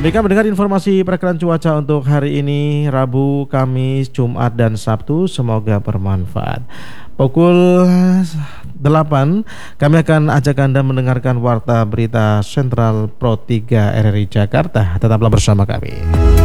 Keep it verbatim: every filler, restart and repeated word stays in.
Demikian mendengar informasi perkiraan cuaca untuk hari ini, Rabu, Kamis, Jumat, dan Sabtu. Semoga bermanfaat. Pukul delapan kami akan ajak Anda mendengarkan Warta Berita Sentral Pro tiga R R I Jakarta. Tetaplah bersama kami.